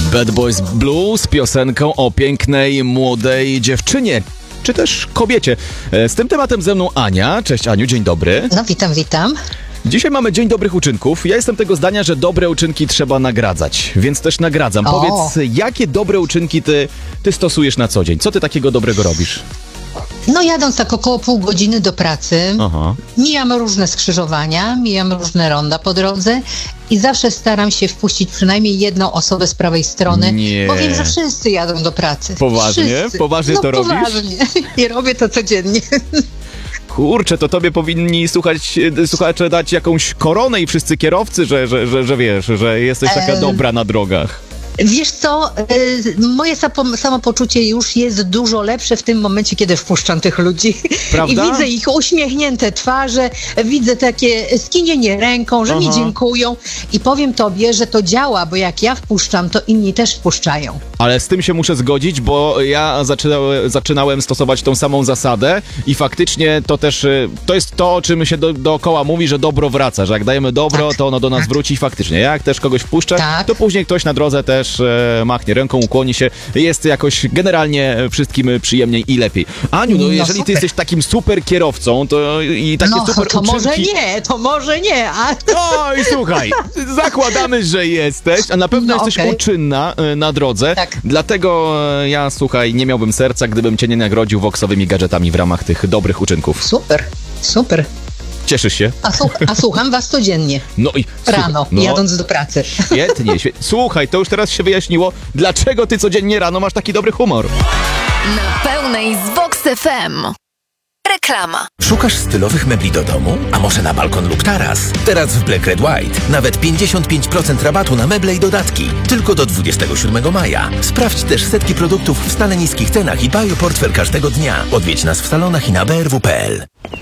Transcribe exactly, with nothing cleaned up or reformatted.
Bad Boys Blues, piosenką o pięknej, młodej dziewczynie, czy też kobiecie. Z tym tematem ze mną Ania. Cześć Aniu, dzień dobry. No witam, witam. Dzisiaj mamy Dzień Dobrych Uczynków. Ja jestem tego zdania, że dobre uczynki trzeba nagradzać, więc też nagradzam. O. Powiedz, jakie dobre uczynki ty, ty stosujesz na co dzień? Co ty takiego dobrego robisz? No jadąc tak około pół godziny do pracy, Aha. mijam różne skrzyżowania, mijam różne ronda po drodze i zawsze staram się wpuścić przynajmniej jedną osobę z prawej strony, Nie. bo wiem, że wszyscy jadą do pracy. Poważnie? Wszyscy. Poważnie no, to robisz? Poważnie. I robię to codziennie. Kurczę, to tobie powinni słuchać, słuchacze dać jakąś koronę i wszyscy kierowcy, że, że, że, że wiesz, że jesteś taka Em. dobra na drogach. Wiesz co, y, moje sapo- samopoczucie już jest dużo lepsze w tym momencie, kiedy wpuszczam tych ludzi. Prawda? I widzę ich uśmiechnięte twarze, widzę takie skinienie ręką, że Aha. mi dziękują i powiem tobie, że to działa, bo jak ja wpuszczam, to inni też wpuszczają. Ale z tym się muszę zgodzić, bo ja zaczynałem, zaczynałem stosować tą samą zasadę i faktycznie to też, y, to jest to, o czym się do, dookoła mówi, że dobro wraca, że jak dajemy dobro, Tak, to ono do nas tak. wróci i faktycznie. Jak też kogoś wpuszczę, Tak. to później ktoś na drodze też e, machnie ręką, ukłoni się. Jest jakoś generalnie wszystkim przyjemniej i lepiej. Aniu, no, No jeżeli ty super. jesteś takim super kierowcą, to i takie No super to uczynki... może nie, to może nie, a... Oj, słuchaj, zakładamy, że jesteś, a na pewno No, jesteś okej. uczynna e, na drodze. Tak. Dlatego e, ja, słuchaj, nie miałbym serca, gdybym cię nie nagrodził woksowymi gadżetami w ramach tych dobrych uczynków. Super, super. Cieszysz się? A, słuch- a słucham was codziennie, No i słuchaj, rano, no, jadąc do pracy. Świetnie, świetnie. Słuchaj, to już teraz się wyjaśniło, dlaczego ty codziennie rano masz taki dobry humor. Na pełnej z Vox F M. Reklama. Szukasz stylowych mebli do domu? A może na balkon lub taras? Teraz w Black Red White nawet pięćdziesiąt pięć procent rabatu na meble i dodatki. Tylko do dwudziestego siódmego maja. Sprawdź też setki produktów w stale niskich cenach i bioportfel każdego dnia. Odwiedź nas w salonach i na b r w kropka p l.